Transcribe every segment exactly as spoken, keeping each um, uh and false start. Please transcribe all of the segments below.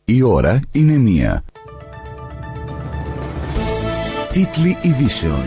Η ώρα είναι μία. Τίτλοι ειδήσεων.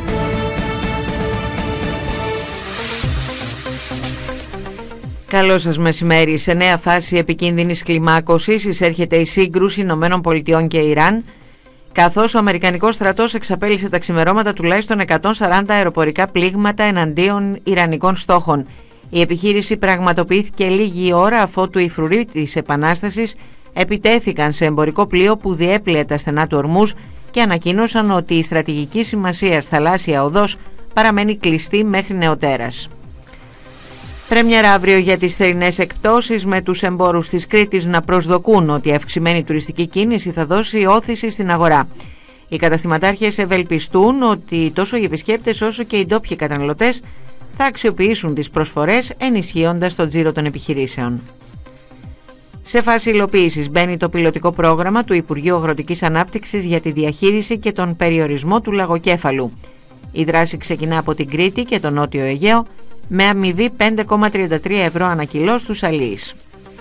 Καλό σας μεσημέρι. Σε νέα φάση επικίνδυνης κλιμάκωσης εισέρχεται η σύγκρουση Ηνωμένων Πολιτειών και Ιράν, καθώς ο Αμερικανικός στρατός εξαπέλυσε τα ξημερώματα τουλάχιστον εκατόν σαράντα αεροπορικά πλήγματα εναντίον Ιρανικών στόχων. Η επιχείρηση πραγματοποιήθηκε λίγη ώρα αφότου οι φρουροί της Επανάστασης επιτέθηκαν σε εμπορικό πλοίο που διέπλεε τα στενά του Ορμούζ και ανακοίνωσαν ότι η στρατηγική σημασίας θαλάσσια οδός παραμένει κλειστή μέχρι νεοτέρας. Πρέμιερα αύριο για τις θερινές εκπτώσεις, με τους εμπόρους της Κρήτης να προσδοκούν ότι η αυξημένη τουριστική κίνηση θα δώσει όθηση στην αγορά. Οι καταστηματάρχες ευελπιστούν ότι τόσο οι επισκέπτες όσο και οι ντόπιοι καταναλωτές θα αξιοποιήσουν τις προσφορές, ενισχύοντας τον τζίρο των επιχειρήσεων. Σε φάση υλοποίησης μπαίνει το πιλωτικό πρόγραμμα του Υπουργείου Αγροτικής Ανάπτυξης για τη διαχείριση και τον περιορισμό του λαγοκέφαλου. Η δράση ξεκινά από την Κρήτη και τον Νότιο Αιγαίο, με αμοιβή πέντε κόμμα τριάντα τρία ευρώ ανά κιλό στους αλίεις.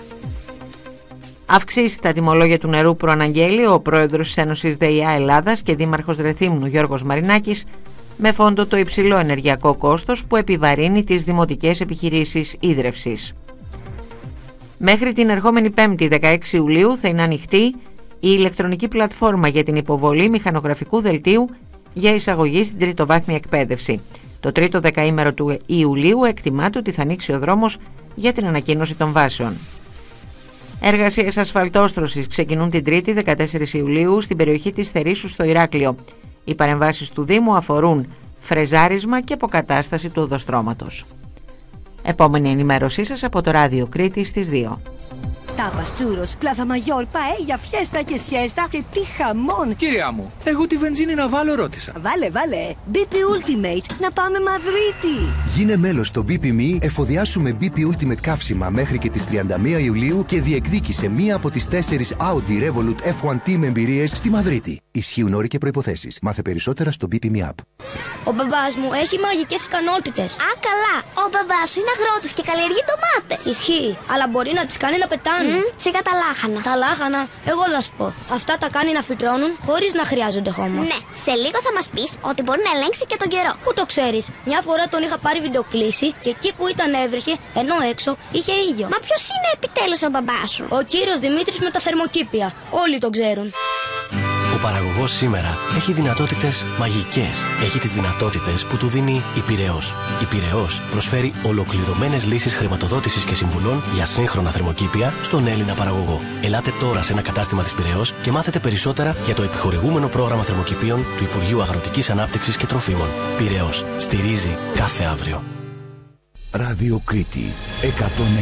Αυξήσει στα τιμολόγια του νερού προαναγγέλει ο πρόεδρος της Ένωσης ΔΕΙΑ Ελλάδας και δήμαρχος Ρεθύμνου Γιώργος Μαρινάκης, με φόντο το υψηλό ενεργειακό κόστος που επιβαρύνει τις δημοτικές επιχειρήσεις ίδρευσης. Μέχρι την ερχόμενη Πέμπτη δεκαέξι Ιουλίου θα είναι ανοιχτή η ηλεκτρονική πλατφόρμα για την υποβολή μηχανογραφικού δελτίου για εισαγωγή στην τριτοβάθμια εκπαίδευση. Το τρίτο δεκαήμερο του Ιουλίου εκτιμάται ότι θα ανοίξει ο δρόμος για την ανακοίνωση των βάσεων. Εργασίες ασφαλτόστρωσης ξεκινούν την Τρίτη δεκατέσσερις Ιουλίου στην περιοχή της Θερήσου στο Ηράκλειο. Οι παρεμβάσεις του Δήμου αφορούν φρεζάρισμα και αποκατάσταση του οδοστρώματος. Επόμενη ενημέρωσή σας από το Ράδιο Κρήτη στις δύο. Tapas, churros, plaza mayor, paella, fiesta και siesta και τι χαμόν! Κυρία μου, εγώ τη βενζίνη να βάλω ρώτησα. Βάλε, βάλε! μπι πι Ultimate, να πάμε Μαδρίτη! Γίνε μέλος στο μπι πι εμ ι, εφοδιάσουμε μπι πι Ultimate καύσιμα μέχρι και τις τριάντα μία Ιουλίου και διεκδίκησε μία από τις τέσσερις Audi Revolut εφ ουάν Team εμπειρίες στη Μαδρίτη. Ισχύουν όροι και προϋποθέσεις. Μάθε περισσότερα στο μπι πι εμ ι App. Ο μπαμπάς μου έχει μαγικές ικανότητες. Α, καλά! Ο μπαμπάς σου είναι αγρότης και καλλιεργεί ντομάτες. Ισχύει, αλλά μπορεί να τις κάνει να πετάνε. Mm, σιγά τα λάχανα. Τα λάχανα, εγώ θα σου πω. Αυτά τα κάνει να φυτρώνουν χωρίς να χρειάζονται χώμα. Ναι, σε λίγο θα μας πεις ότι μπορεί να ελέγξει και τον καιρό. Πού το ξέρεις? Μια φορά τον είχα πάρει βιντεοκλήση και εκεί που ήταν έβρεχε, ενώ έξω είχε ήλιο. Μα ποιος είναι επιτέλους ο μπαμπάς σου? Ο κύριος Δημήτρης με τα θερμοκήπια. Όλοι τον ξέρουν. Ο παραγωγός σήμερα έχει δυνατότητες μαγικές. Έχει τις δυνατότητες που του δίνει η Πειραιώς. Η Πειραιώς προσφέρει ολοκληρωμένες λύσεις χρηματοδότησης και συμβουλών για σύγχρονα θερμοκήπια στον Έλληνα παραγωγό. Ελάτε τώρα σε ένα κατάστημα της Πειραιώς και μάθετε περισσότερα για το επιχορηγούμενο πρόγραμμα θερμοκηπίων του Υπουργείου Αγροτικής Ανάπτυξης και Τροφίμων. Πειραιώς. Στηρίζει κάθε αύριο. Ράδιο Κρήτη εκατόν